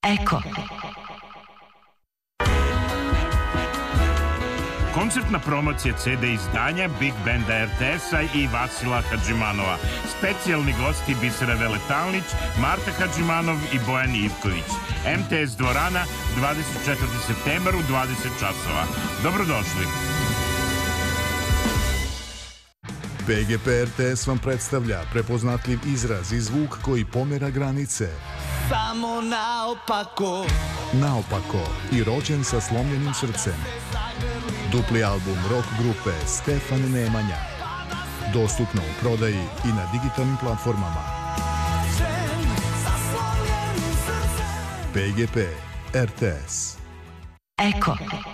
Eko. Koncertna promocija CD izdanja Big Banda RTS-a i Vasila Hadžimanova. Specijalni gosti Bisera Veletalnić, Marta Hadžimanov i Bojan Ivković. MTS dvorana, 24. septembar u 20 časova. Dobrodošli. PGP RTS vam predstavlja prepoznatljiv izraz i zvuk koji pomera granice. Samo naopako. Naopako i rođen sa slomljenim srcem. Dupli album rock grupe Stefan Nemanja. Dostupno u prodaji i na digitalnim platformama. PGP RTS. Eko.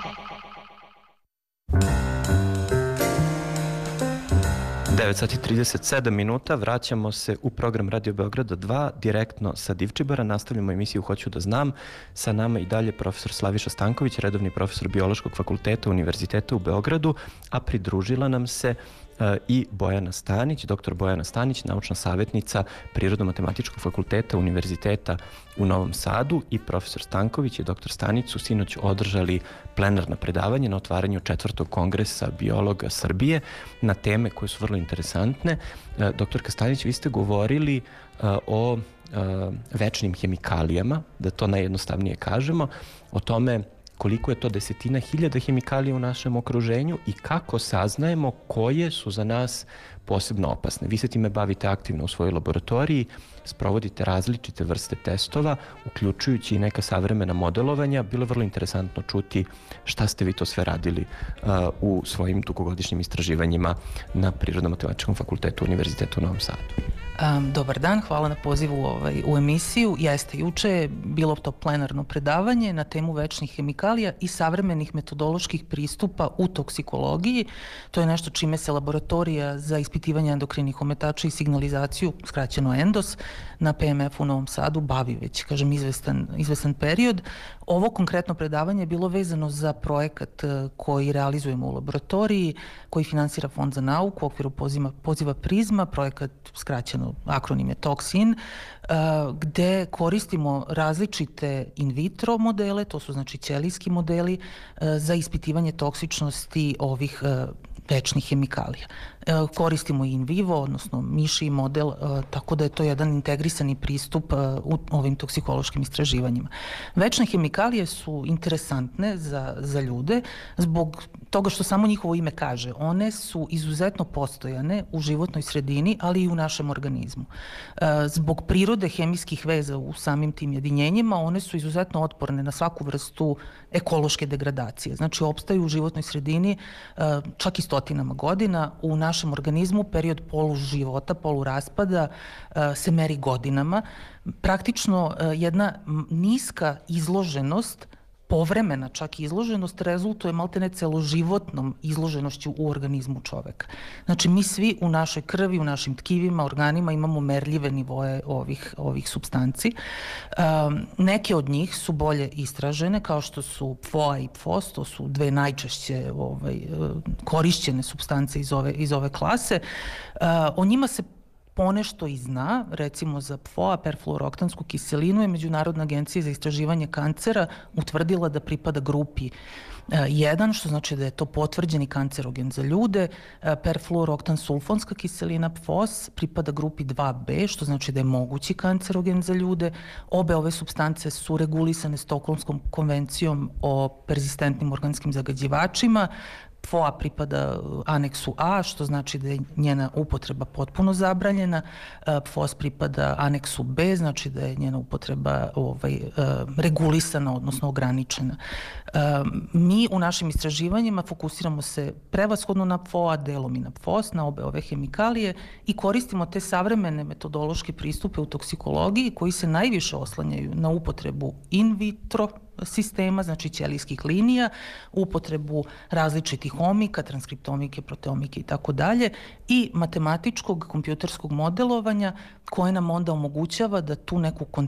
Sati i 37 minuta, vraćamo se u program Radio Beograda 2, direktno sa Divčibara, nastavljamo emisiju Hoću da znam. Sa nama i dalje profesor Slaviša Stanković, redovni profesor Biološkog fakulteta Univerziteta u Beogradu, a pridružila nam se i Bojana Stanić, doktor Bojana Stanić, naučna savjetnica Prirodno-matematičkog fakulteta Univerziteta u Novom Sadu, i profesor Stanković i doktor Stanić su sinoć održali plenarno predavanje na otvaranju 4. kongresa biologa Srbije na teme koje su vrlo interesantne. Doktorka Stanić, vi ste govorili o večnim hemikalijama, da to najjednostavnije kažemo, o tome koliko je to desetina hiljada hemikalija u našem okruženju i kako saznajemo koje su za nas posebno opasne. Vi se time bavite aktivno u svojoj laboratoriji, sprovodite različite vrste testova, uključujući i neka savremena modelovanja. Bilo je vrlo interesantno čuti šta ste vi to sve radili u svojim dugogodišnjim istraživanjima na Prirodno-matematičkom fakultetu Univerziteta u Novom Sadu. Dobar dan, hvala na pozivu u emisiju. Jeste, juče je bilo to plenarno predavanje na temu večnih hemikalija i savremenih metodoloških pristupa u toksikologiji. To je nešto čime se laboratorija za ispitivanje endokrinih ometača i signalizaciju, skraćeno ENDOS, na PMF u Novom Sadu bavi već, kažem, izvestan period. Ovo konkretno predavanje je bilo vezano za projekat koji realizujemo u laboratoriji, koji finansira Fond za nauku u okviru poziva Prizma, projekat skraćeno akronim je TOXIN, gde koristimo različite in vitro modele, to su znači ćelijski modeli, za ispitivanje toksičnosti ovih večnih hemikalija. Koristimo i in vivo, odnosno miši model, tako da je to jedan integrisani pristup u ovim toksikološkim istraživanjima. Večne hemikalije su interesantne za ljude zbog toga što samo njihovo ime kaže. One su izuzetno postojane u životnoj sredini, ali i u našem organizmu. Zbog prirode hemijskih veza u samim tim jedinjenjima, one su izuzetno otporne na svaku vrstu ekološke degradacije. Znači, opstaju u životnoj sredini čak i stotinama godina. U našem organizmu period poluživota, poluraspada se meri godinama. Praktično jedna niska izloženost, povremena čak izloženost, rezultuje maltene celoživotnom izloženošću u organizmu čoveka. Znači, mi svi u našoj krvi, u našim tkivima, organima imamo merljive nivoe ovih supstanci. Neke od njih su bolje istražene, kao što su PFOA i PFOS, to su dve najčešće korišćene supstance iz ove klase. O njima se ponešto i zna, recimo za PFOA, perfluoroktansku kiselinu, je Međunarodna agencija za istraživanje kancera utvrdila da pripada grupi 1, što znači da je to potvrđeni kancerogen za ljude. Perfluoroktan sulfonska kiselina PFOS pripada grupi 2b, što znači da je mogući kancerogen za ljude. Obe ove supstance su regulisane Stokholmskom konvencijom o perzistentnim organskim zagađivačima. PFOA pripada aneksu A, što znači da je njena upotreba potpuno zabranjena. PFOS pripada aneksu B, znači da je njena upotreba regulisana, odnosno ograničena. Mi u našim istraživanjima fokusiramo se prevashodno na PFOA, delom i na PFOS, na obe ove hemikalije, i koristimo te savremene metodološke pristupe u toksikologiji koji se najviše oslanjaju na upotrebu in vitro sistema, znači ćelijskih linija, upotrebu različitih omika, transkriptomike, proteomike i tako dalje, i matematičkog kompjuterskog modelovanja koje nam onda omogućava da tu neku